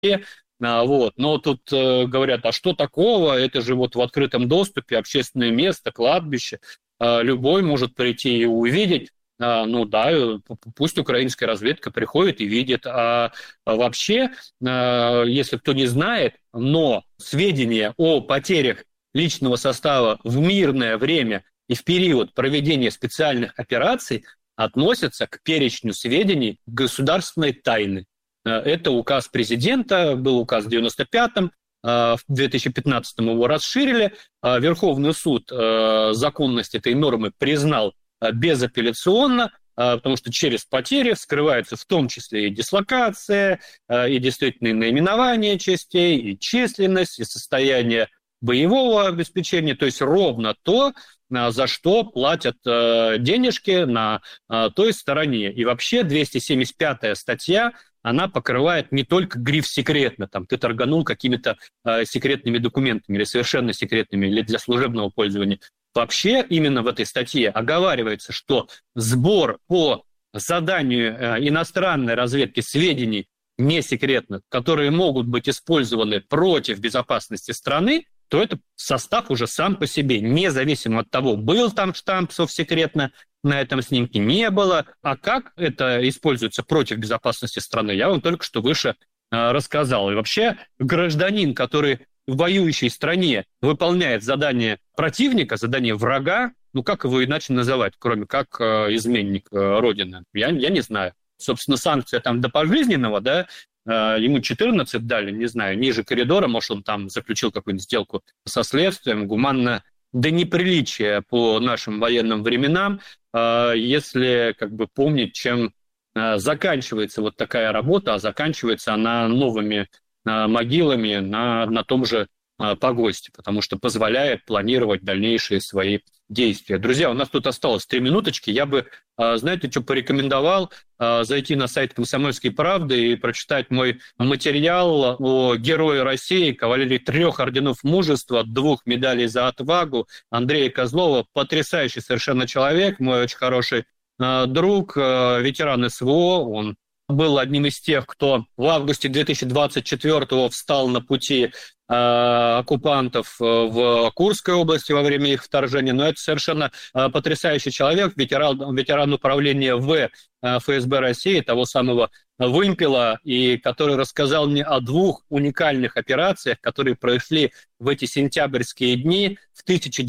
Вот. Но тут говорят, а что такого? Это же вот в открытом доступе общественное место, кладбище. Любой может прийти и увидеть. Ну да, пусть украинская разведка приходит и видит. А вообще, если кто не знает, но сведения о потерях личного состава в мирное время и в период проведения специальных операций относятся к перечню сведений государственной тайны. Это указ президента, был указ в 95-м, в 2015-м его расширили. Верховный суд законность этой нормы признал безапелляционно, потому что через потери скрываются в том числе и дислокация, и действительно наименование частей, и численность, и состояние боевого обеспечения, то есть ровно то, за что платят денежки на той стороне. И вообще 275-я статья, она покрывает не только гриф «секретно», там ты торганул какими-то секретными документами или совершенно секретными, или для служебного пользования. Вообще именно в этой статье оговаривается, что сбор по заданию иностранной разведки сведений не секретно, которые могут быть использованы против безопасности страны, то это состав уже сам по себе, независимо от того, был там штамп «Совсекретно» на этом снимке, не было. А как это используется против безопасности страны, я вам только что выше рассказал. И вообще гражданин, который в воюющей стране выполняет задание противника, задание врага, ну как его иначе называть, кроме как изменник Родины? Я не знаю. Собственно, санкция там до пожизненного, да, ему 14 дали, не знаю, ниже коридора, может, он там заключил какую-нибудь сделку со следствием, гуманно до неприличия по нашим военным временам, если как бы помнить, чем заканчивается вот такая работа, а заканчивается она новыми могилами на том же погосте, потому что позволяет планировать дальнейшие свои действия. Друзья, у нас тут осталось 3 минуточки. Я бы, знаете, что порекомендовал? Зайти на сайт «Комсомольской правды» и прочитать мой материал о герое России, кавалерии 3 орденов мужества, 2 медалей за отвагу Андрея Козлова. Потрясающий совершенно человек, мой очень хороший друг, ветеран СВО. Он был одним из тех, кто в августе 2024-го встал на пути оккупантов в Курской области во время их вторжения. Но это совершенно потрясающий человек, ветеран управления ФСБ России, того самого «Вымпела», и который рассказал мне о 2 уникальных операциях, которые прошли в эти сентябрьские дни в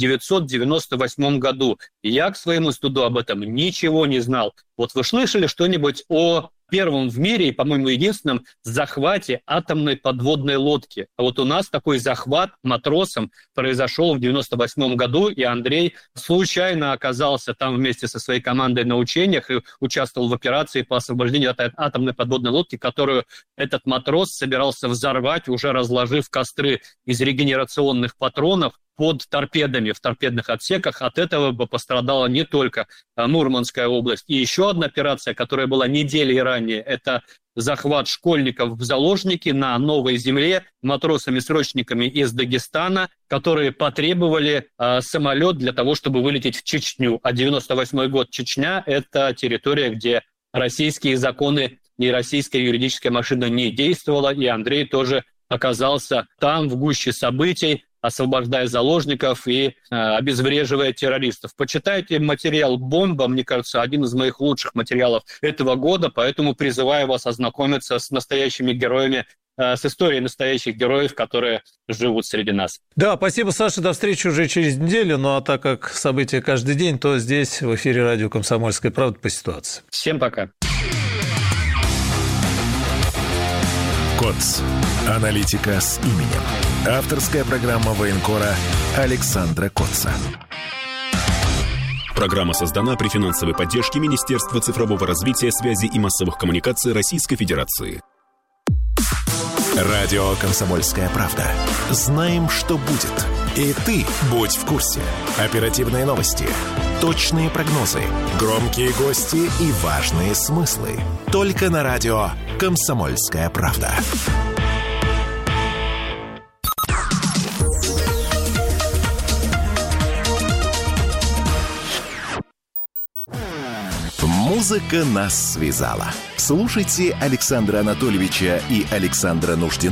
1998 году. И я к своему стыду об этом ничего не знал. Вот вы слышали что-нибудь о первом в мире и, по-моему, единственном захвате атомной подводной лодки? А вот у нас такой захват матросом произошел в 1998 году, и Андрей случайно оказался там вместе со своей командой на учениях и участвовал в операции по освобождению от атомной подводной лодки, которую этот матрос собирался взорвать, уже разложив костры из регенерационных патронов под торпедами в торпедных отсеках. От этого бы пострадала не только Мурманская область. И еще одна операция, которая была неделей ранее, это захват школьников в заложники на Новой Земле матросами-срочниками из Дагестана, которые потребовали самолет для того, чтобы вылететь в Чечню. А 98-й год Чечня – это территория, где российские законы и российская юридическая машина не действовала, и Андрей тоже оказался там в гуще событий, освобождая заложников и обезвреживая террористов. Почитайте материал «Бомба», мне кажется, один из моих лучших материалов этого года, поэтому призываю вас ознакомиться с настоящими героями, с историей настоящих героев, которые живут среди нас. Да, спасибо, Саша, до встречи уже через неделю, ну а так как события каждый день, то здесь в эфире радио «Комсомольская правда» по ситуации. Всем пока. КОЦ. Аналитика с именем. Авторская программа военкора Александра Котца. Программа создана при финансовой поддержке Министерства цифрового развития, связи и массовых коммуникаций Российской Федерации. Радио «Комсомольская правда». Знаем, что будет. И ты будь в курсе. Оперативные новости, точные прогнозы, громкие гости и важные смыслы. Только на радио «Комсомольская правда». Музыка нас связала. Слушайте Александра Анатольевича и Александра Нуждина